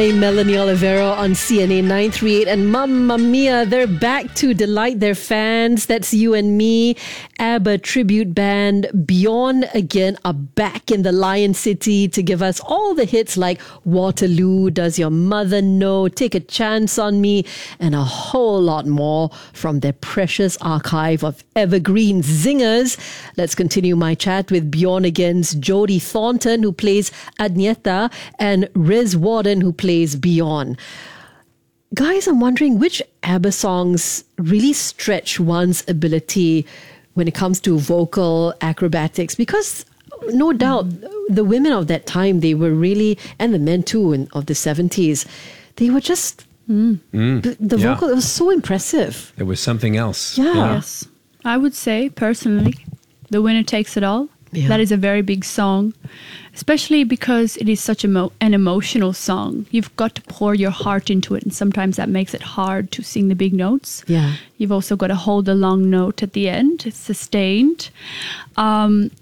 Melanie Oliveira on CNA 938, and Mamma Mia, they're back to delight their fans. That's You and Me. ABBA tribute band Beyond again are back in the Lion City to give us all the hits like Waterloo, Does Your Mother Know, Take a Chance on Me, and a whole lot more from their precious archive of evergreen zingers. Let's continue my chat with Beyond Again's Jodie Thornton, who plays Agnetha, and Riz Warden, who plays Beyond. Guys, I'm wondering which ABBA songs really stretch one's ability when it comes to vocal acrobatics, because no doubt the women of that time, they were really, and the men too of the 70s, they were just the vocal, it was so impressive. It was something else. Yeah. Yes. I would say personally, The Winner Takes It All. Yeah. That is a very big song, especially because it is such an emotional song. You've got to pour your heart into it, and sometimes that makes it hard to sing the big notes. Yeah. You've also got to hold a long note at the end. It's sustained. And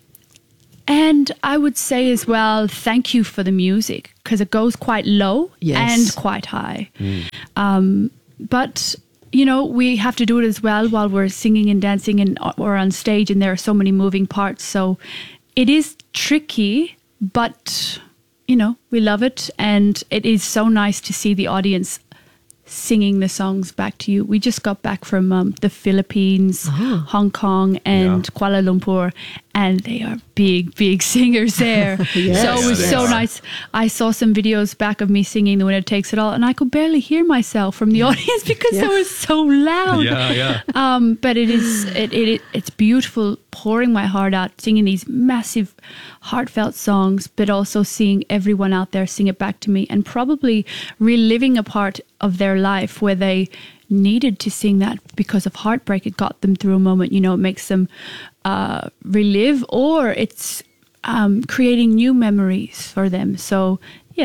I would say as well, thank you for the music, because it goes quite low and quite high. But you know, we have to do it as well while we're singing and dancing and or on stage, and there are so many moving parts. So it is tricky, but you know, we love it, and it is so nice to see the audience singing the songs back to you. We just got back from the Philippines, Hong Kong, and Kuala Lumpur, and they are big singers there. Yes. So it was so nice. I saw some videos back of me singing The Winner Takes It All, and I could barely hear myself from the audience because it was so loud. But it's beautiful, pouring my heart out, singing these massive, heartfelt songs, but also seeing everyone out there sing it back to me, and probably reliving a part of their life where they needed to sing that because of heartbreak. It got them through a moment, you know, it makes them relive, or it's creating new memories for them. So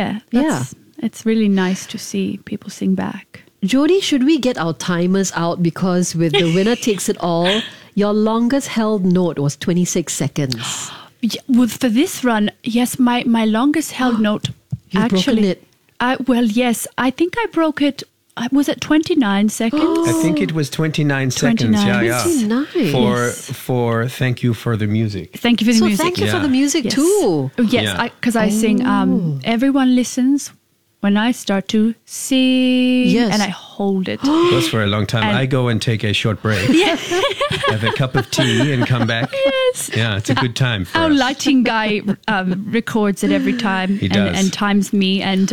it's really nice to see people sing back. Jodie, should we get our timers out? Because with The Winner Takes It All, your longest held note was 26 seconds. Well, for this run, yes, my longest held note, You've actually, broken it. Well, yes, I think I broke it. Was it 29 seconds? I think it was 29 seconds. 29. For Thank You for the Music. Thank you for the So music. thank you for the music Yes. too. Yes, because I sing, everyone listens when I start to sing, and I hold it. It goes for a long time. And- I go and take a short break, have a cup of tea and come back. Yes. Yeah, it's a good time for Our us. lighting guy records it every time He does. and times me. And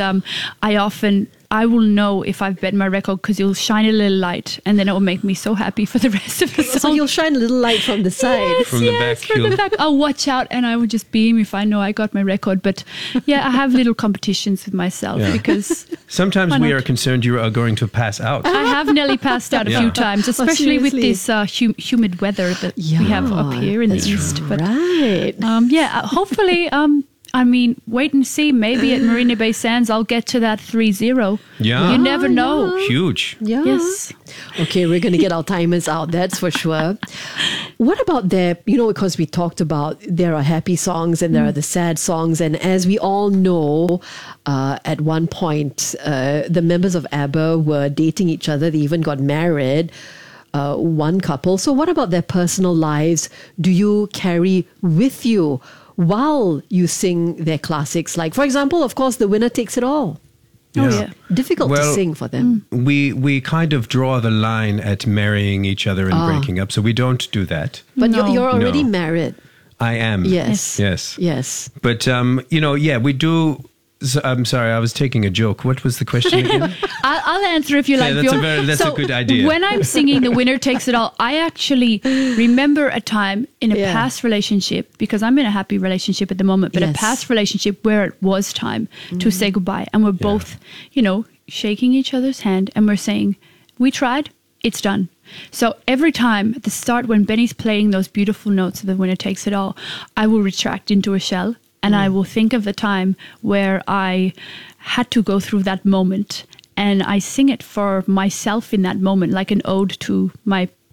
I will know if I've bet my record because you'll shine a little light, and then it will make me so happy for the rest of the song. So you'll shine a little light from the side. From the back, from the you'll- back. I'll watch out, and I will just beam if I know I got my record. But yeah, I have little competitions with myself because Sometimes Why we not? are concerned you are going to pass out. I have nearly passed out a few times, especially with this humid weather that we have up here in the east. But Right. hopefully, wait and see. Maybe at Marina Bay Sands, I'll get to that 3-0. Yeah. You never know. Huge. Yeah. Yes. Okay, we're going to get our timers out, that's for sure. What about because we talked about there are happy songs and there are the sad songs. And as we all know, at one point, the members of ABBA were dating each other. They even got married, one couple. So what about their personal lives? Do you carry with you while you sing their classics? Like, for example, of course, The Winner Takes It All. Oh, yeah. Difficult to sing for them. We kind of draw the line at marrying each other and breaking up, so we don't do that. But No. you're already No. married. I am. Yes. Yes. But, we do... I'm sorry, I was taking a joke. What was the question again? I'll answer if you like. That's a good idea. When I'm singing The Winner Takes It All, I actually remember a time in a past relationship, because I'm in a happy relationship at the moment, but a past relationship where it was time to say goodbye. And we're both, shaking each other's hand and we're saying, we tried, it's done. So every time at the start when Benny's playing those beautiful notes of The Winner Takes It All, I will retract into a shell. And I will think of the time where I had to go through that moment, and I sing it for myself in that moment, like an ode to my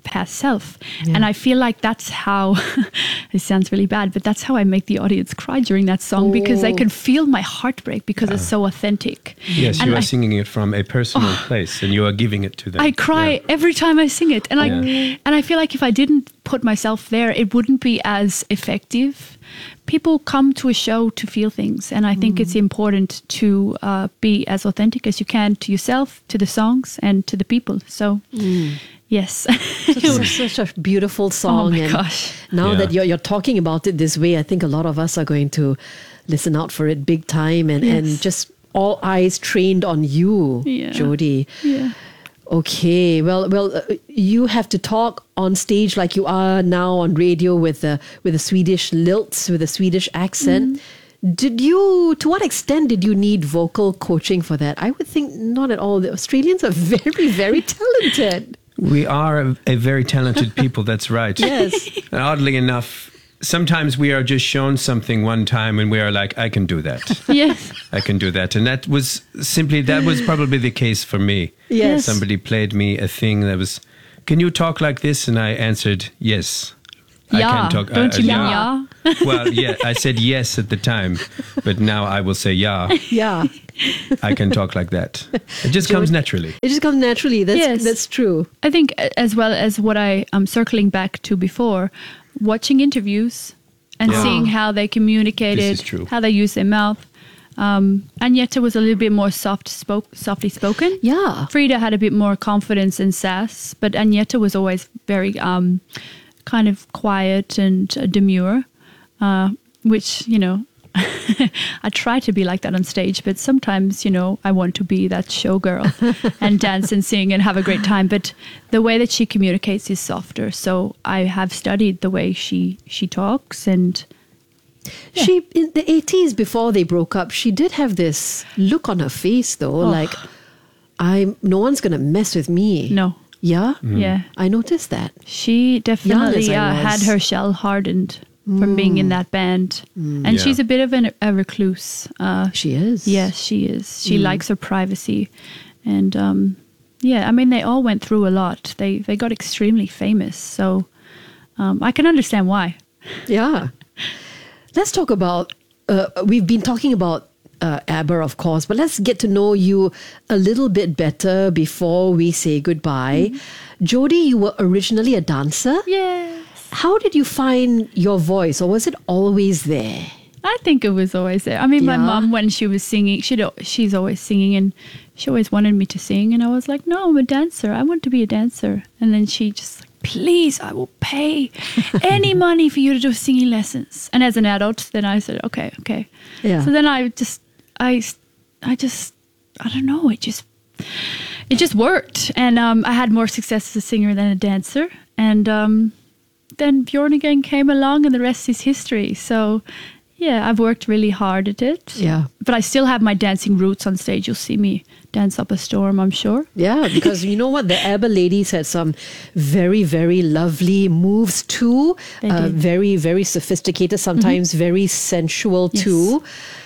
past self. And I feel like that's how, it sounds really bad, but that's how I make the audience cry during that song because I can feel my heartbreak because it's so authentic. Yes, and you are singing it from a personal place and you are giving it to them. I cry every time I sing it. And I feel like if I didn't put myself there, it wouldn't be as effective. People come to a show to feel things, and I think it's important to be as authentic as you can to yourself, to the songs, and to the people. So, yes. Such a beautiful song. Oh my gosh. Now that you're talking about it this way, I think a lot of us are going to listen out for it big time and just all eyes trained on you, Jody. Yeah. Okay, well, you have to talk on stage like you are now on radio with the Swedish lilts, with a Swedish accent. To what extent did you need vocal coaching for that? I would think not at all. The Australians are very, very talented. We are a very talented people, that's right. Yes. And oddly enough, sometimes we are just shown something one time and we are like, I can do that. Yes. I can do that. And that was probably the case for me. Yes. Somebody played me a thing that was, can you talk like this? And I answered, yes. I can talk. Don't you mean yeah? Well, yeah, I said yes at the time, but now I will say yeah. Yeah. I can talk like that. It just comes naturally. It just comes naturally. That's true. I think as well as what I'm circling back to before, watching interviews and seeing how they communicated, how they use their mouth. Agneta was a little bit more softly spoken. Yeah. Frida had a bit more confidence and sass, but Agneta was always very kind of quiet and demure, which, I try to be like that on stage, but sometimes, I want to be that showgirl and dance and sing and have a great time. But the way that she communicates is softer. So I have studied the way she talks and... Yeah. She, in the 80s, before they broke up, she did have this look on her face, though, like, no one's going to mess with me. No. Yeah? Yeah. I noticed that. She definitely had her shell hardened from being in that band. And she's a bit of a recluse. She is. Yes, she is. She likes her privacy. And, they all went through a lot. They got extremely famous. So I can understand why. Yeah. Let's talk about, we've been talking about ABBA, of course, but let's get to know you a little bit better before we say goodbye. Jody, you were originally a dancer. Yes. How did you find your voice, or was it always there? I think it was always there. I mean, my mom, when she was singing, she's always singing, and she always wanted me to sing. And I was like, no, I'm a dancer. I want to be a dancer. And then she just like, please, I will pay any money for you to do singing lessons. And as an adult, then I said, okay. Yeah. So then I don't know, it just worked. And I had more success as a singer than a dancer. And then Bjorn again came along, and the rest is history. So yeah, I've worked really hard at it. Yeah. But I still have my dancing roots on stage. You'll see me dance up a storm, I'm sure. Yeah, because you know what? The ABBA ladies had some very, very lovely moves too. Very, very sophisticated, sometimes very sensual too.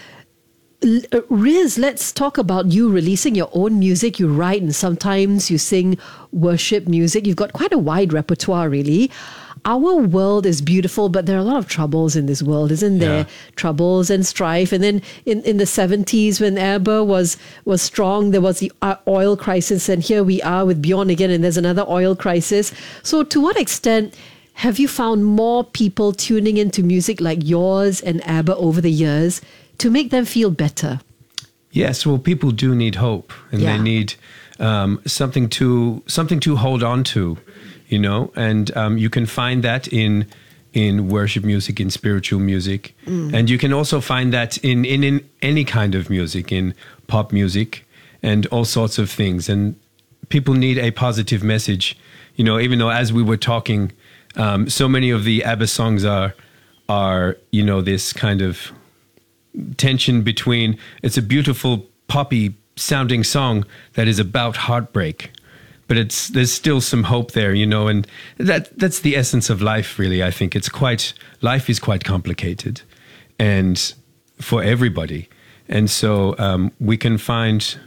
Riz, let's talk about you releasing your own music. You write and sometimes you sing worship music. You've got quite a wide repertoire, really. Our world is beautiful, but there are a lot of troubles in this world, isn't there? Yeah. Troubles and strife. And then in the 70s, when ABBA was strong, there was the oil crisis. And here we are with Bjorn again, and there's another oil crisis. So to what extent have you found more people tuning into music like yours and ABBA over the years to make them feel better? Yes, well, people do need hope, and they need something to hold on to. And you can find that in worship music, in spiritual music. And you can also find that in any kind of music, in pop music and all sorts of things. And people need a positive message, even though as we were talking, so many of the ABBA songs are this kind of tension between, it's a beautiful poppy sounding song that is about heartbreak. But there's still some hope there, and that's the essence of life, really. I think life is quite complicated, and for everybody, and so we can find,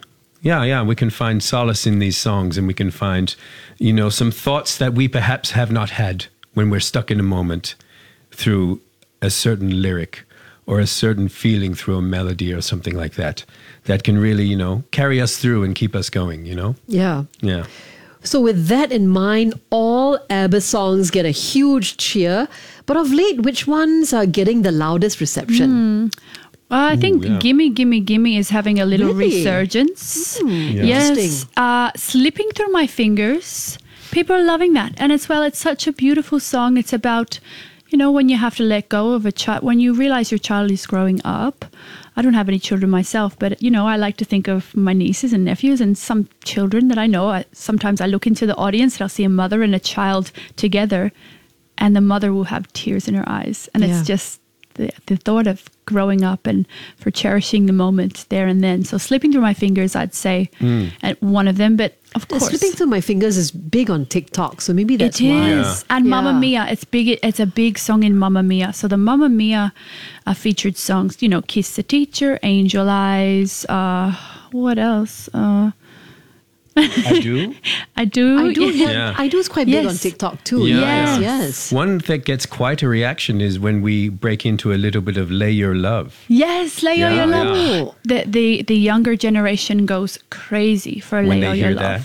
Yeah, we can find solace in these songs, and we can find, some thoughts that we perhaps have not had when we're stuck in a moment through a certain lyric or a certain feeling through a melody or something like that can really, carry us through and keep us going, Yeah. Yeah. So with that in mind, all ABBA songs get a huge cheer. But of late, which ones are getting the loudest reception? Well, I think Gimme, Gimme, Gimme is having a little Really? resurgence. Yeah. Yes. Slipping Through My Fingers. People are loving that. And it's such a beautiful song. It's about, when you have to let go of a child, when you realize your child is growing up. I don't have any children myself, but, I like to think of my nieces and nephews and some children that I know. Sometimes I look into the audience and I'll see a mother and a child together, and the mother will have tears in her eyes. And it's just the thought of growing up and for cherishing the moment there and then. So Slipping Through My Fingers, I'd say, one of them. But of course, Slipping Through My Fingers is big on TikTok, so maybe that's why. It is. And Mamma Mia, it's big. It's a big song in Mamma Mia. So the Mamma Mia featured songs, Kiss the Teacher, Angel Eyes, what else? I Do. I Do. Yeah. I Do is quite big on TikTok too. Yeah. Yes. One that gets quite a reaction is when we break into a little bit of Lay Your Love. Yes, Lay Your Love. Yeah. The younger generation goes crazy for Lay Your Love.